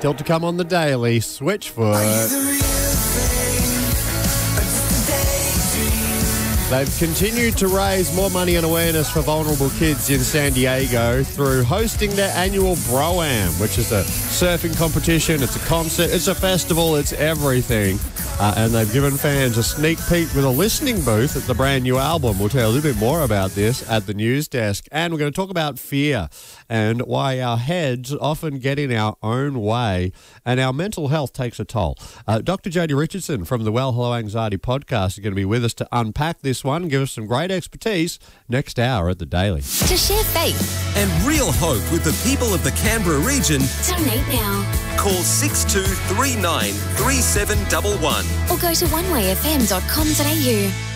Still to come on the Daily, Switchfoot. They've continued to raise more money and awareness for vulnerable kids in San Diego through hosting their annual Bro-Am, which is a surfing competition, it's a concert, it's a festival, it's everything. And they've given fans a sneak peek with a listening booth at the brand new album. We'll tell you a little bit more about this at the news desk. And we're going to talk about fear and why our heads often get in our own way and our mental health takes a toll. Dr. Jodie Richardson from the Well Hello Anxiety podcast is going to be with us to unpack this one and give us some great expertise next hour at the Daily. To share faith and real hope with the people of the Canberra region, donate now. Call 6239 3711 Or go to onewayfm.com.au.